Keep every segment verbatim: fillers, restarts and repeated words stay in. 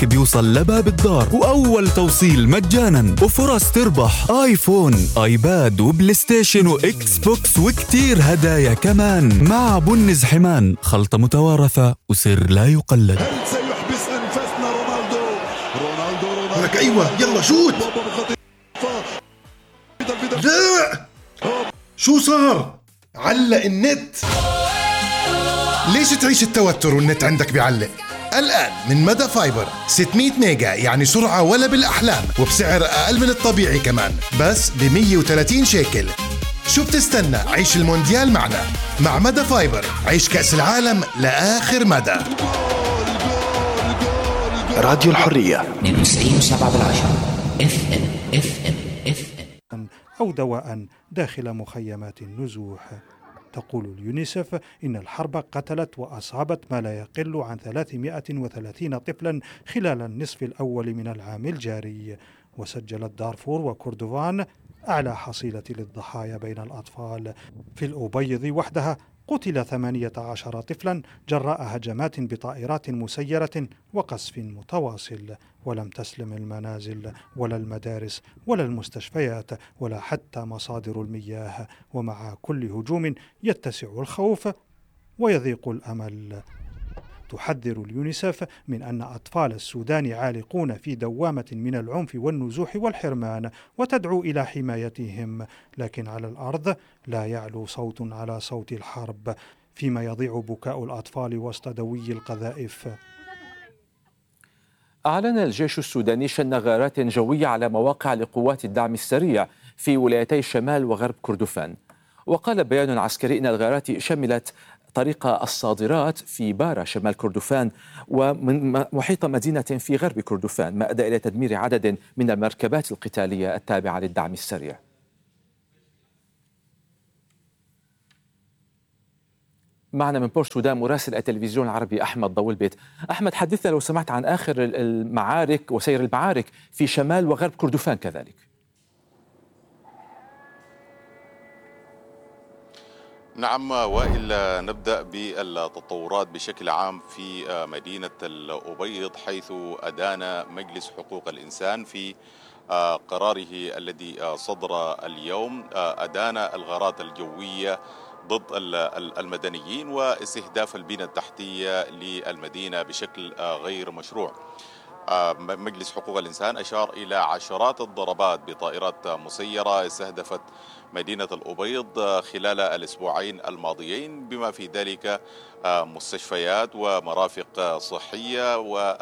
بيوصل لباب الدار، وأول توصيل مجانا، وفرص تربح آيفون، آيباد، وبلاي ستيشن، وإكس بوكس، وكتير هدايا كمان. مع بنز حمان، خلطة متوارثة وسر لا يقلد. هل سيحبس أنفاسنا رونالدو؟ رونالدو رونالدو لك أيوة يلا شوت. لا شو صار؟ علق النت. ليش تعيش التوتر والنت عندك بيعلق؟ الآن من مدى فايبر ستمية ميجا، يعني سرعة ولا بالأحلام، وبسعر أقل من الطبيعي كمان، بس ب مية وثلاثين شيكل. شو بتستنى؟ عيش المونديال معنا. مع مدى فايبر عيش كأس العالم لآخر مدى. راديو الحرية اثنين وتسعين وسبعة بالعشرة اف ام اف ام اف ام. أو دواء داخل مخيمات النزوح. تقول اليونيسف إن الحرب قتلت وأصابت ما لا يقل عن ثلاثمائة وثلاثين طفلا خلال النصف الأول من العام الجاري، وسجلت دارفور وكردفان أعلى حصيلة للضحايا بين الأطفال. في الأبيض وحدها قتل ثمانية عشر طفلا جراء هجمات بطائرات مسيرة وقصف متواصل، ولم تسلم المنازل ولا المدارس ولا المستشفيات ولا حتى مصادر المياه، ومع كل هجوم يتسع الخوف ويضيق الأمل. تحذر اليونيسف من أن أطفال السودان عالقون في دوامة من العنف والنزوح والحرمان، وتدعو إلى حمايتهم، لكن على الأرض لا يعلو صوت على صوت الحرب، فيما يضيع بكاء الأطفال وسط دوي القذائف. أعلن الجيش السوداني شن غارات جوية على مواقع لقوات الدعم السريع في ولايتي الشمال وغرب كردفان. وقال بيان عسكري إن الغارات شملت طريق الصادرات في بارا شمال كردفان ومن محيط مدينة في غرب كردفان، ما أدى إلى تدمير عدد من المركبات القتالية التابعة للدعم السريع. معنا من بورت سودان مراسل التلفزيون العربي أحمد ضوي البيت. أحمد، حدثنا لو سمحت عن آخر المعارك وسير المعارك في شمال وغرب كردفان كذلك. نعم وإلا نبدأ بالتطورات بشكل عام في مدينة الأبيض، حيث أدان مجلس حقوق الإنسان في قراره الذي صدر اليوم أدان الغارات الجوية ضد المدنيين واستهداف البنى التحتية للمدينة بشكل غير مشروع. مجلس حقوق الإنسان أشار إلى عشرات الضربات بطائرات مسيرة استهدفت مدينة الأبيض خلال الأسبوعين الماضيين، بما في ذلك مستشفيات ومرافق صحية،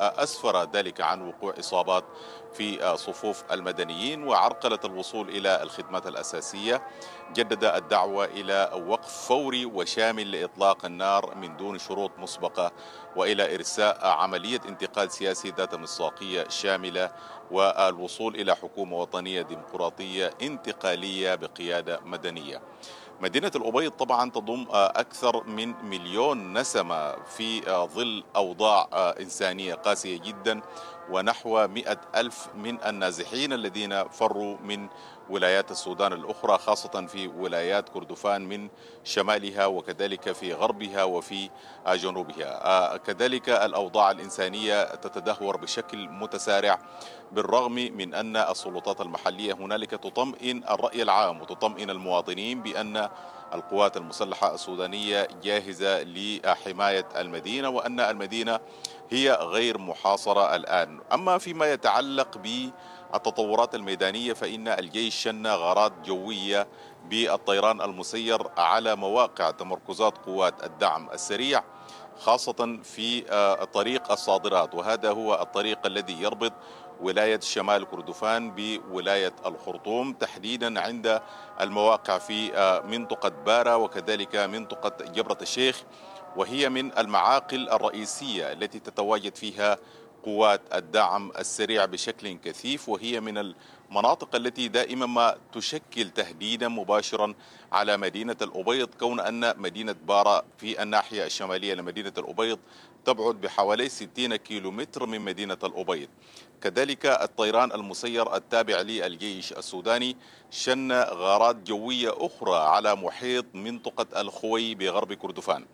وأسفر ذلك عن وقوع إصابات في صفوف المدنيين وعرقلة الوصول إلى الخدمات الأساسية. جدد الدعوة إلى وقف فوري وشامل لإطلاق النار من دون شروط مسبقة، وإلى إرساء عملية انتقال سياسي ذات مصداقية شاملة، والوصول إلى حكومة وطنية ديمقراطية انتقالية بقيادة مدنية. مدينة الأبيض طبعا تضم أكثر من مليون نسمة في ظل أوضاع إنسانية قاسية جدا، ونحو مئة ألف من النازحين الذين فروا من ولايات السودان الأخرى، خاصة في ولايات كردفان من شمالها وكذلك في غربها وفي جنوبها. كذلك الأوضاع الإنسانية تتدهور بشكل متسارع، بالرغم من أن السلطات المحلية هنالك تطمئن الرأي العام وتطمئن المواطنين بأن القوات المسلحة السودانية جاهزة لحماية المدينة، وأن المدينة هي غير محاصرة الآن. أما فيما يتعلق بالتطورات الميدانية، فإن الجيش شن غارات جوية بالطيران المسير على مواقع تمركزات قوات الدعم السريع، خاصة في طريق الصادرات، وهذا هو الطريق الذي يربط ولاية شمال كردفان بولاية الخرطوم، تحديدا عند المواقع في منطقة بارا وكذلك منطقة جبرة الشيخ، وهي من المعاقل الرئيسية التي تتواجد فيها قوات الدعم السريع بشكل كثيف، وهي من المناطق التي دائما ما تشكل تهديدا مباشرا على مدينة الأبيض، كون أن مدينة بارا في الناحية الشمالية لمدينة الأبيض تبعد بحوالي ستين كيلومتر من مدينة الأبيض. كذلك الطيران المسير التابع للجيش السوداني شن غارات جوية أخرى على محيط منطقة الخوي بغرب كردفان،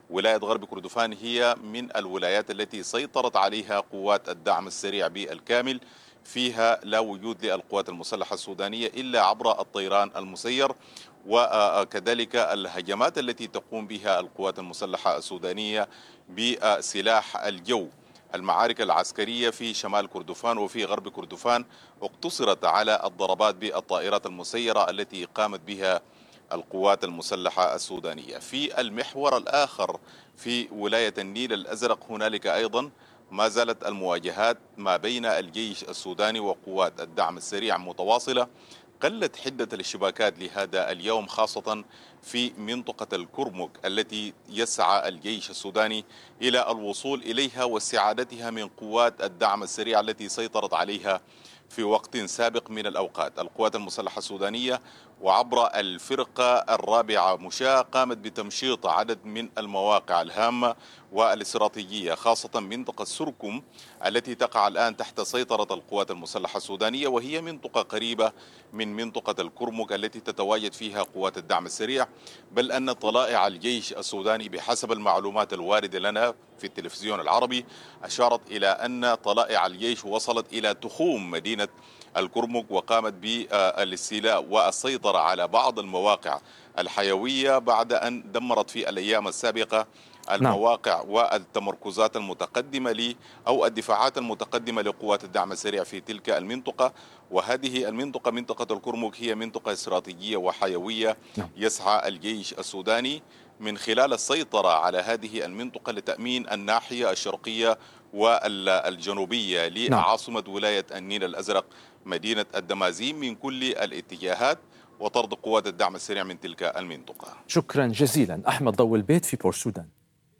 ولاية غرب كردفان هي من الولايات التي سيطرت عليها قوات الدعم السريع بالكامل، فيها لا وجود للقوات المسلحة السودانية إلا عبر الطيران المسير، وكذلك الهجمات التي تقوم بها القوات المسلحة السودانية بسلاح الجو. المعارك العسكرية في شمال كردفان وفي غرب كردفان اقتصرت على الضربات بالطائرات المسيرة التي قامت بها القوات المسلحة السودانية. في المحور الآخر في ولاية النيل الأزرق هنالك أيضا ما زالت المواجهات ما بين الجيش السوداني وقوات الدعم السريع متواصلة. قلت حدة الاشتباكات لهذا اليوم خاصة في منطقة الكرمك التي يسعى الجيش السوداني إلى الوصول إليها واستعادتها من قوات الدعم السريع التي سيطرت عليها في وقت سابق من الأوقات. القوات المسلحة السودانية وعبر الفرقة الرابعة مشاة قامت بتمشيط عدد من المواقع الهامة والاستراتيجية خاصة منطقة سركم التي تقع الآن تحت سيطرة القوات المسلحة السودانية، وهي منطقة قريبة من منطقة الكرمك التي تتواجد فيها قوات الدعم السريع. بل أن طلائع الجيش السوداني بحسب المعلومات الواردة لنا في التلفزيون العربي أشارت إلى أن طلائع الجيش وصلت إلى تخوم مدينة الكرمك وقامت بالاستيلاء والسيطرة على بعض المواقع الحيوية بعد أن دمرت في الأيام السابقة المواقع والتمركزات المتقدمة لي أو الدفاعات المتقدمة لقوات الدعم السريع في تلك المنطقة. وهذه المنطقة منطقة الكرمك هي منطقة استراتيجية وحيوية يسعى الجيش السوداني من خلال السيطرة على هذه المنطقة لتأمين الناحية الشرقية والجنوبية لعاصمة ولاية النيل الأزرق مدينة الدمازين من كل الاتجاهات وطرد قوات الدعم السريع من تلك المنطقة. شكرا جزيلا أحمد ضوي البيت في بور سودان.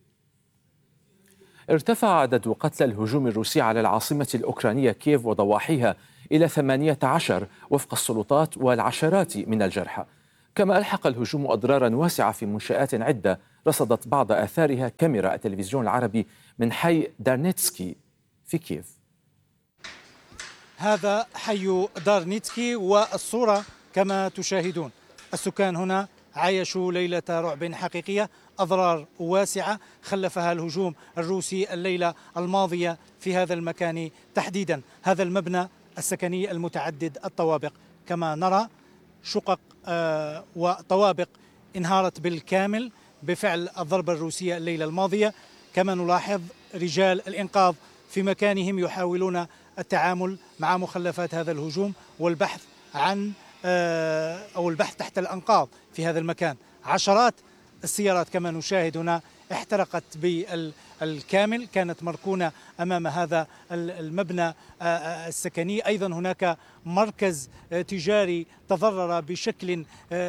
ارتفع عدد قتلى الهجوم الروسي على العاصمة الأوكرانية كييف وضواحيها إلى ثمانية عشر وفق السلطات والعشرات من الجرحى. كما ألحق الهجوم أضرارا واسعة في منشآت عدة رصدت بعض آثارها كاميرا التلفزيون العربي من حي دارنيتسكي في كييف. هذا حي دارنيتسكي والصورة كما تشاهدون. السكان هنا عايشوا ليلة رعب حقيقية، أضرار واسعة خلفها الهجوم الروسي الليلة الماضية في هذا المكان تحديدا. هذا المبنى السكني المتعدد الطوابق كما نرى شقق آه وطوابق انهارت بالكامل بفعل الضربة الروسية الليلة الماضية. كما نلاحظ رجال الإنقاذ في مكانهم يحاولون التعامل مع مخلفات هذا الهجوم والبحث عن آه أو البحث تحت الأنقاض في هذا المكان. عشرات السيارات كما نشاهد هنا احترقت بالكامل، كانت مركونة أمام هذا المبنى السكني. أيضا هناك مركز تجاري تضرر بشكل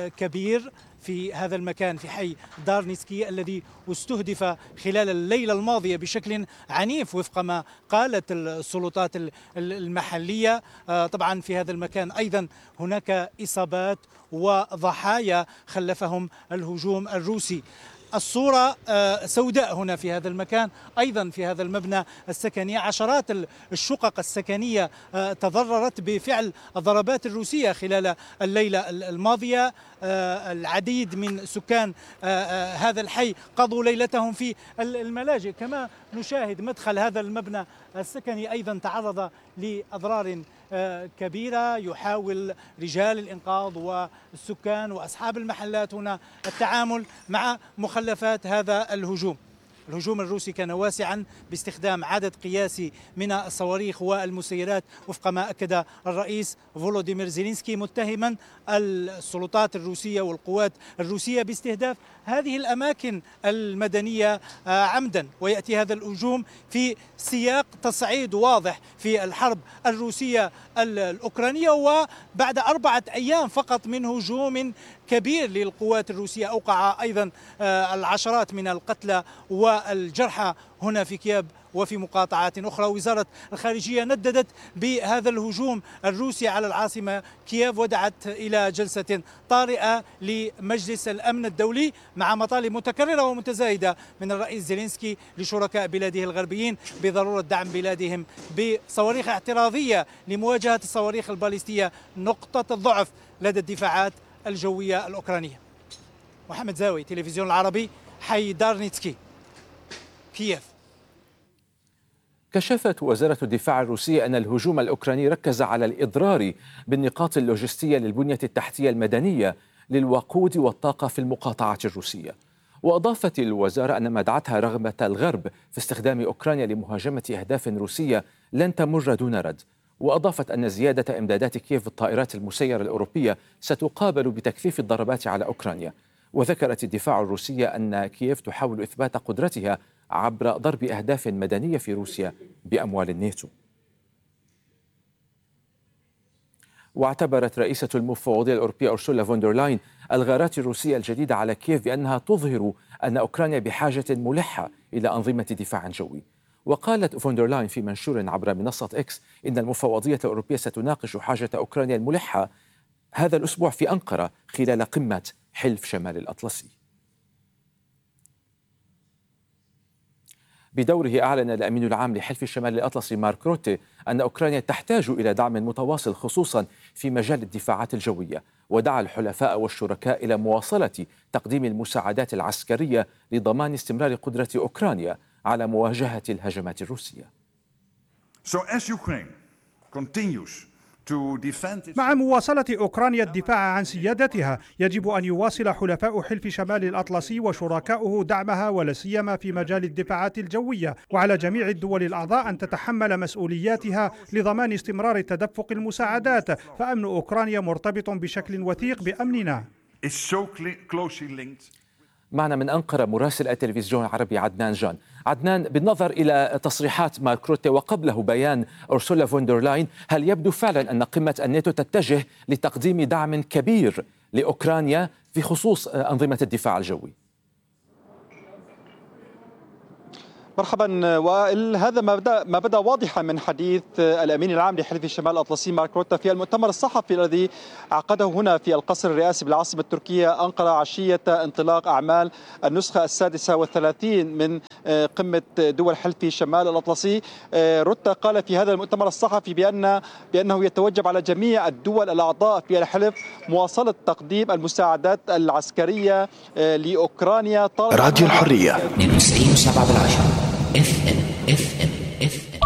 كبير في هذا المكان في حي دارنيتسكي الذي استهدف خلال الليلة الماضية بشكل عنيف وفق ما قالت السلطات المحلية. طبعا في هذا المكان أيضا هناك إصابات وضحايا خلفهم الهجوم الروسي. الصورة سوداء هنا في هذا المكان، أيضا في هذا المبنى السكني عشرات الشقق السكنية تضررت بفعل الضربات الروسية خلال الليلة الماضية. العديد من سكان هذا الحي قضوا ليلتهم في الملاجئ. كما نشاهد مدخل هذا المبنى السكني أيضا تعرض لأضرار كبيرة. يحاول رجال الإنقاذ والسكان وأصحاب المحلات هنا التعامل مع مخلفات هذا الهجوم. الهجوم الروسي كان واسعا باستخدام عدد قياسي من الصواريخ والمسيرات وفق ما أكد الرئيس فولوديمير زيلينسكي، متهما السلطات الروسية والقوات الروسية باستهداف هذه الأماكن المدنية عمدا. ويأتي هذا الهجوم في سياق تصعيد واضح في الحرب الروسية الأوكرانية، وبعد أربعة أيام فقط من هجوم كبير للقوات الروسية أوقع أيضا العشرات من القتلى والجرحى هنا في كييف وفي مقاطعات أخرى. وزارة الخارجية نددت بهذا الهجوم الروسي على العاصمة كييف ودعت إلى جلسة طارئة لمجلس الأمن الدولي مع مطالب متكررة ومتزايدة من الرئيس زيلينسكي لشركاء بلاده الغربيين بضرورة دعم بلادهم بصواريخ اعتراضية لمواجهة الصواريخ الباليستية نقطة الضعف لدى الدفاعات الجوية الأوكرانية. محمد زاوي، تلفزيون العربي، حي دارنيتسكي. كييف. كشفت وزارة الدفاع الروسية أن الهجوم الأوكراني ركز على الإضرار بالنقاط اللوجستية للبنية التحتية المدنية للوقود والطاقة في المقاطعة الروسية. وأضافت الوزارة أن ما دعتها رغبة الغرب في استخدام أوكرانيا لمهاجمة أهداف روسية لن تمر دون رد. وأضافت أن زيادة إمدادات كييف بالطائرات المسيرة الأوروبية ستقابل بتكثيف الضربات على أوكرانيا. وذكرت الدفاع الروسية أن كييف تحاول إثبات قدرتها عبر ضرب أهداف مدنية في روسيا بأموال الناتو. واعتبرت رئيسة المفوضية الأوروبية أرسولا فوندرلاين الغارات الروسية الجديدة على كييف بأنها تظهر أن أوكرانيا بحاجة ملحة إلى أنظمة دفاع جوي. وقالت فوندرلاين في منشور عبر منصة إكس إن المفوضية الأوروبية ستناقش حاجة أوكرانيا الملحة هذا الأسبوع في أنقرة خلال قمة حلف شمال الأطلسي. بدوره أعلن الأمين العام لحلف الشمال الأطلسي مارك روتي أن أوكرانيا تحتاج إلى دعم متواصل خصوصا في مجال الدفاعات الجوية. ودعا الحلفاء والشركاء إلى مواصلة تقديم المساعدات العسكرية لضمان استمرار قدرة أوكرانيا على مواجهة الهجمات الروسية. So as Ukraine continues مع مواصلة أوكرانيا الدفاع عن سيادتها، يجب أن يواصل حلفاء حلف شمال الأطلسي وشركاؤه دعمها ولا سيما في مجال الدفاعات الجوية. وعلى جميع الدول الأعضاء أن تتحمل مسؤولياتها لضمان استمرار تدفق المساعدات، فأمن أوكرانيا مرتبط بشكل وثيق بأمننا. معنا من أنقرة مراسل التلفزيون العربي عدنان جان. عدنان، بالنظر إلى تصريحات مارك روتي وقبله بيان أرسولا فوندرلاين، هل يبدو فعلا أن قمة الناتو تتجه لتقديم دعم كبير لأوكرانيا في خصوص أنظمة الدفاع الجوي؟ مرحبا وائل، هذا ما بدا ما بدا واضحا من حديث الامين العام لحلف الشمال الاطلسي مارك روتا في المؤتمر الصحفي الذي عقده هنا في القصر الرئاسي بالعاصمه التركيه أنقرة عشيه انطلاق اعمال النسخه السادسه والثلاثين من قمه دول حلف شمال الاطلسي. روتا قال في هذا المؤتمر الصحفي بان بانه يتوجب على جميع الدول الاعضاء في الحلف مواصله تقديم المساعدات العسكريه لاوكرانيا. راديو الحريه اثنين وتسعين وسبعة بالعشرة اف ام اف ام اف ام.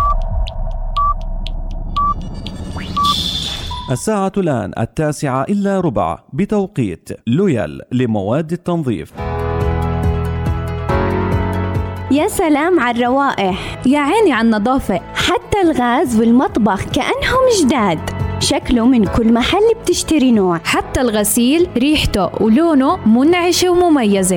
الساعة الآن التاسعة إلا ربع بتوقيت لويال لمواد التنظيف. يا سلام على الروائح، يا عيني على النظافة، حتى الغاز والمطبخ كأنهم جداد. شكله من كل محل بتشتري نوع، حتى الغسيل ريحته ولونه منعشة ومميزة.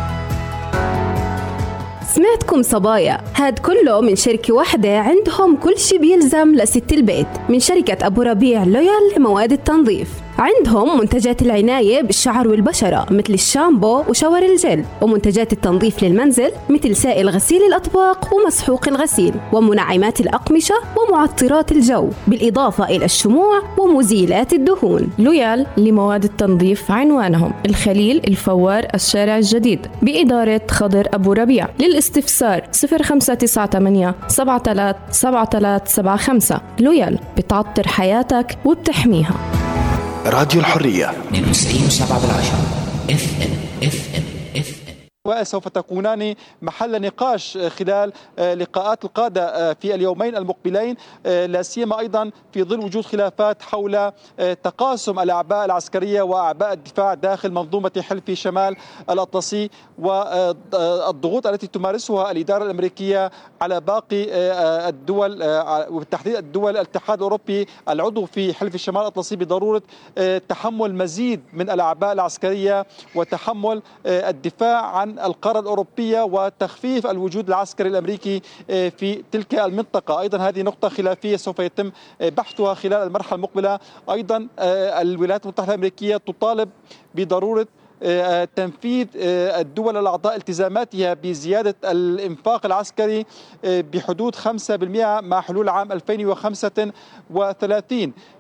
سمعتكم صبايا، هاد كله من شركة واحدة عندهم كل شي بيلزم لست البيت، من شركة أبو ربيع لويال لمواد التنظيف. عندهم منتجات العناية بالشعر والبشرة مثل الشامبو وشاور الجل، ومنتجات التنظيف للمنزل مثل سائل غسيل الأطباق ومسحوق الغسيل، ومنعمات الأقمشة ومعطرات الجو، بالإضافة إلى الشموع ومزيلات الدهون. لويال لمواد التنظيف عنوانهم الخليل الفوار الشارع الجديد بإدارة خضر أبو ربيع. للاستفسار صفر خمسة تسعة ثمانية سبعة ثلاثة سبعة ثلاثة سبعة خمسة. لويال بتعطر حياتك وبتحميها. راديو الحرية اثنين وتسعين وسبعة بالعشرة اف ام اف ام اف ام. وسوف تكونان محل نقاش خلال لقاءات القادة في اليومين المقبلين، لا سيما أيضا في ظل وجود خلافات حول تقاسم الأعباء العسكرية وأعباء الدفاع داخل منظومة حلف شمال الأطلسي، والضغوط التي تمارسها الإدارة الأمريكية على باقي الدول وبالتحديد الدول الاتحاد الأوروبي العضو في حلف الشمال الأطلسي بضرورة تحمل مزيد من الأعباء العسكرية وتحمل الدفاع عن القارة الأوروبية وتخفيف الوجود العسكري الأمريكي في تلك المنطقة. أيضا هذه نقطة خلافية سوف يتم بحثها خلال المرحلة المقبلة. أيضا الولايات المتحدة الأمريكية تطالب بضرورة تنفيذ الدول الأعضاء التزاماتها بزيادة الإنفاق العسكري بحدود خمسة بالمئة مع حلول عام ألفين وخمسة وثلاثين.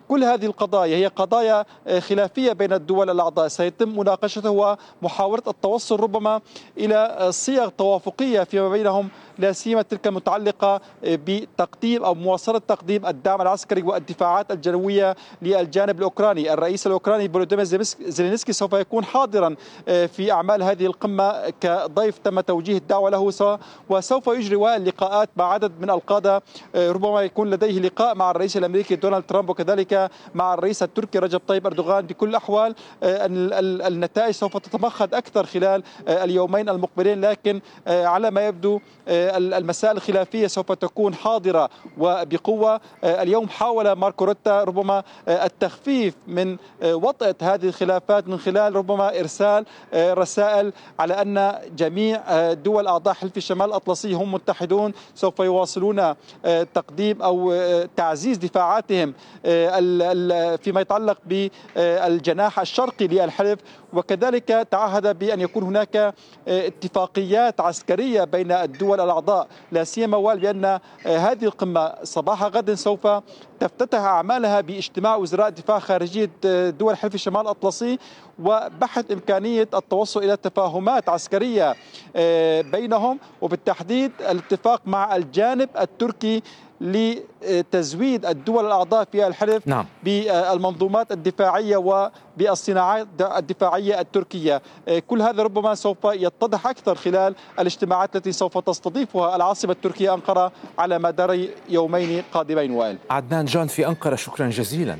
كل هذه القضايا هي قضايا خلافية بين الدول الأعضاء سيتم مناقشتها ومحاولة التوصل ربما إلى صيغ توافقية فيما بينهم، لا سيما تلك المتعلقة بتقديم أو مواصلة تقديم الدعم العسكري والدفاعات الجوية للجانب الأوكراني. الرئيس الأوكراني فولوديمير زيلينسكي سوف يكون حاضرا في أعمال هذه القمة كضيف تم توجيه الدعوة له، وسوف يجري اللقاءات مع عدد من القادة. ربما يكون لديه لقاء مع الرئيس الأمريكي دونالد ترامب وكذلك مع الرئيس التركي رجب طيب أردوغان. بكل الأحوال النتائج سوف تتمخض أكثر خلال اليومين المقبلين، لكن على ما يبدو المسائل الخلافية سوف تكون حاضرة وبقوة. اليوم حاول ماركو روتا ربما التخفيف من وطأة هذه الخلافات من خلال ربما إرسال رسائل على أن جميع دول أعضاء حلف الشمال الأطلسي هم متحدون، سوف يواصلون تقديم أو تعزيز دفاعاتهم فيما يتعلق بالجناح الشرقي للحلف، وكذلك تعهد بأن يكون هناك اتفاقيات عسكرية بين الدول الأعضاء، لا سيما وبأن هذه القمة صباح غد سوف تفتتح أعمالها باجتماع وزراء دفاع خارجية دول حلف الشمال الأطلسي وبحث إمكانية التوصل إلى تفاهمات عسكرية بينهم، وبالتحديد الاتفاق مع الجانب التركي لتزويد الدول الأعضاء في الحلف نعم. بالمنظومات الدفاعية وبالصناعات الدفاعية التركية. كل هذا ربما سوف يتضح أكثر خلال الاجتماعات التي سوف تستضيفها العاصمة التركية أنقرة على مدار يومين قادمين. وائل عدنان جان في أنقرة، شكرا جزيلا.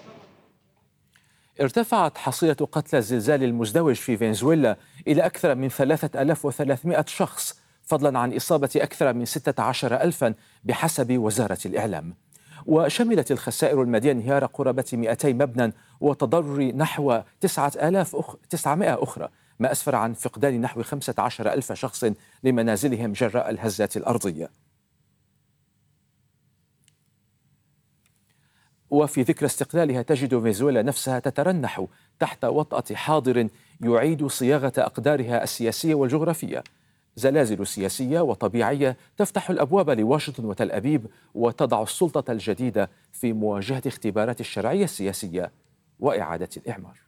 ارتفعت حصيلة قتلى الزلزال المزدوج في فنزويلا إلى أكثر من ثلاثة آلاف وثلاثمائة شخص، فضلا عن إصابة أكثر من ستة عشر ألفا بحسب وزارة الإعلام. وشملت الخسائر المادية انهيار قرابة مئتي مبنى وتضرر نحو تسعة آلاف أخ... تسعمائة أخرى، ما أسفر عن فقدان نحو خمسة عشر ألف شخص لمنازلهم جراء الهزات الأرضية. وفي ذكرى استقلالها تجد فنزويلا نفسها تترنح تحت وطأة حاضر يعيد صياغة أقدارها السياسية والجغرافية. زلازل سياسية وطبيعية تفتح الأبواب لواشنطن وتل أبيب وتضع السلطة الجديدة في مواجهة اختبارات الشرعية السياسية وإعادة الإعمار.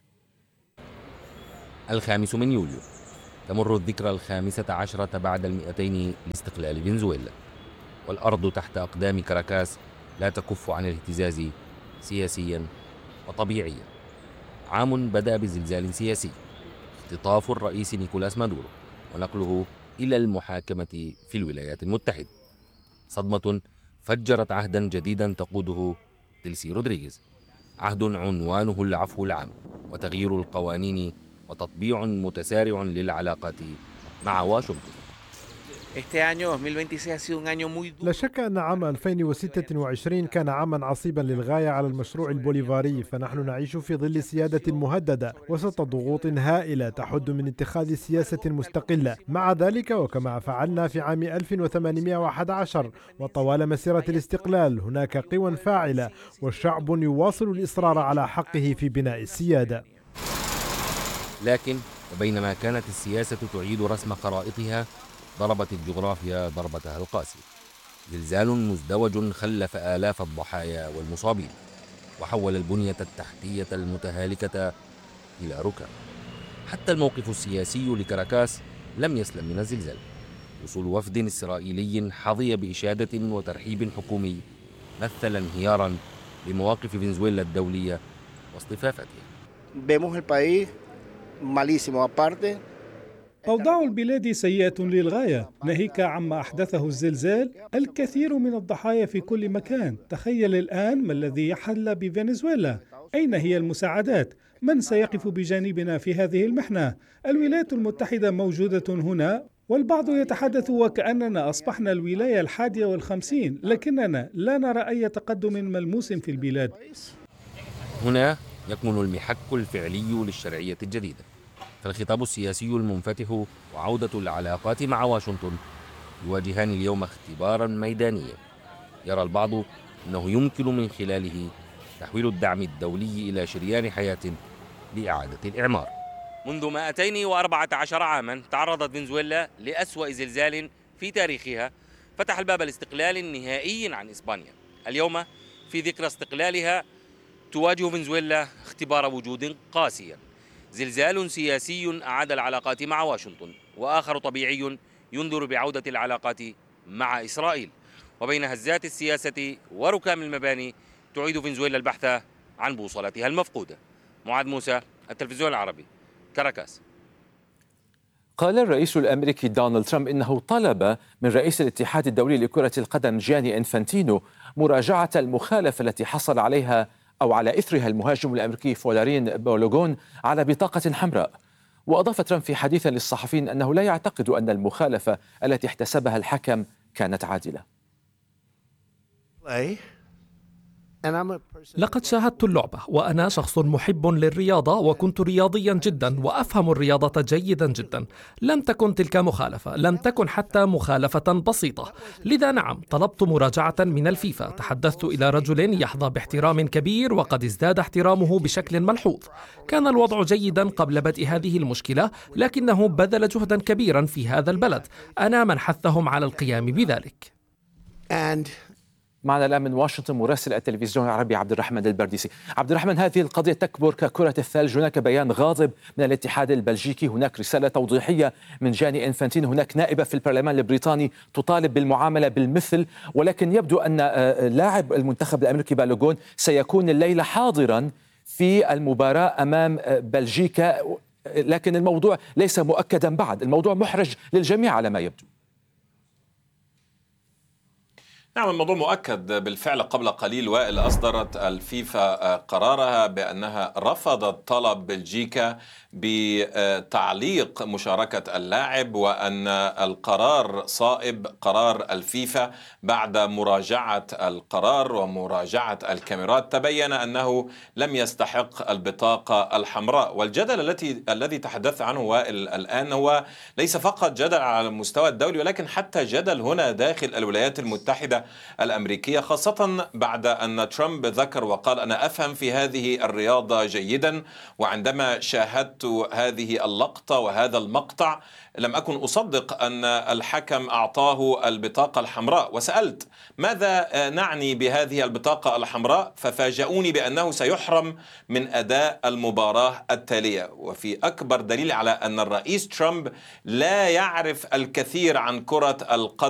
الخامس من يوليو تمر الذكرى الخامسة عشرة بعد المئتين لاستقلال فنزويلا، والأرض تحت أقدام كاراكاس لا تكف عن الاهتزاز سياسيا وطبيعيا. عام بدأ بزلزال سياسي، اختطاف الرئيس نيكولاس مادورو ونقله إلى المحاكمة في الولايات المتحدة. صدمة فجرت عهدا جديدا تقوده ديلسي رودريغيز، عهد عنوانه العفو العام وتغيير القوانين وتطبيع متسارع للعلاقات مع واشنطن. لا شك أن عام ألفين وستة وعشرين كان عاما عصيبا للغاية على المشروع البوليفاري، فنحن نعيش في ظل سيادة مهددة وسط ضغوط هائلة تحد من اتخاذ سياسة مستقلة. مع ذلك وكما فعلنا في عام ألف وثمانمائة وأحد عشر وطوال مسيرة الاستقلال هناك قوى فاعلة والشعب يواصل الإصرار على حقه في بناء السيادة. لكن وبينما كانت السياسة تعيد رسم خرائطها، ضربت الجغرافيا ضربتها القاسية. زلزال مزدوج خلف آلاف الضحايا والمصابين وحول البنية التحتية المتهالكة إلى ركام. حتى الموقف السياسي لكاراكاس لم يسلم من الزلزال. وصول وفد إسرائيلي حظي بإشادة وترحيب حكومي مثل انهيارا لمواقف فنزويلا الدولية واصطفافتها. أوضاع البلاد سيئة للغاية، ناهيك عما أحدثه الزلزال. الكثير من الضحايا في كل مكان. تخيل الآن ما الذي يحل بفنزويلا. أين هي المساعدات؟ من سيقف بجانبنا في هذه المحنة؟ الولايات المتحدة موجودة هنا، والبعض يتحدث وكأننا أصبحنا الولاية الحادية والخمسين، لكننا لا نرى أي تقدم ملموس في البلاد. هنا يكمن المحك الفعلي للشرعية الجديدة، فالخطاب السياسي المنفتح وعودة العلاقات مع واشنطن يواجهان اليوم اختبارا ميدانيا. يرى البعض أنه يمكن من خلاله تحويل الدعم الدولي إلى شريان حياة لإعادة الإعمار. منذ مئتين وأربعة عشر عاما تعرضت فنزويلا لأسوأ زلزال في تاريخها، فتح الباب الاستقلال النهائي عن إسبانيا. اليوم في ذكرى استقلالها تواجه فنزويلا اختبار وجود قاسيا، زلزال سياسي أعاد العلاقات مع واشنطن، وآخر طبيعي ينذر بعودة العلاقات مع إسرائيل، وبين هزات السياسة وركام المباني تعيد فنزويلا البحث عن بوصلتها المفقودة. معاذ موسى، التلفزيون العربي، كاراكاس. قال الرئيس الأمريكي دونالد ترامب إنه طلب من رئيس الاتحاد الدولي لكرة القدم جياني إنفانتينو مراجعة المخالفة التي حصل عليها أو على إثرها المهاجم الأمريكي فولارين بولوغون على بطاقة حمراء. وأضاف ترامب في حديث للصحفيين أنه لا يعتقد أن المخالفة التي احتسبها الحكم كانت عادلة. لقد شاهدت اللعبة وأنا شخص محب للرياضة وكنت رياضيا جدا وأفهم الرياضة جيدا جدا. لم تكن تلك مخالفة، لم تكن حتى مخالفة بسيطة. لذا نعم، طلبت مراجعة من الفيفا. تحدثت إلى رجل يحظى باحترام كبير وقد ازداد احترامه بشكل ملحوظ. كان الوضع جيدا قبل بدء هذه المشكلة، لكنه بذل جهدا كبيرا في هذا البلد. أنا من حثهم على القيام بذلك. And معنا الآن من واشنطن مراسل التلفزيون العربي عبد الرحمن البرديسي. عبد الرحمن، هذه القضية تكبر ككرة الثلج. هناك بيان غاضب من الاتحاد البلجيكي، هناك رسالة توضيحية من جاني إنفانتين، هناك نائبة في البرلمان البريطاني تطالب بالمعاملة بالمثل، ولكن يبدو أن لاعب المنتخب الأمريكي بالوغون سيكون الليلة حاضرا في المباراة أمام بلجيكا، لكن الموضوع ليس مؤكدا بعد. الموضوع محرج للجميع على ما يبدو. نعم، الموضوع مؤكد بالفعل. قبل قليل وائل أصدرت الفيفا قرارها بأنها رفضت طلب بلجيكا بتعليق مشاركة اللاعب، وأن القرار صائب، قرار الفيفا بعد مراجعة القرار ومراجعة الكاميرات تبين أنه لم يستحق البطاقة الحمراء. والجدل التي الذي تحدث عنه وائل الآن هو ليس فقط جدل على المستوى الدولي، ولكن حتى جدل هنا داخل الولايات المتحدة الأمريكية، خاصة بعد أن ترامب ذكر وقال أنا أفهم في هذه الرياضة جيدا، وعندما شاهدت هذه اللقطة وهذا المقطع لم أكن أصدق أن الحكم أعطاه البطاقة الحمراء، وسألت ماذا نعني بهذه البطاقة الحمراء، ففاجأوني بأنه سيحرم من أداء المباراة التالية. وفي أكبر دليل على أن الرئيس ترامب لا يعرف الكثير عن كرة القدم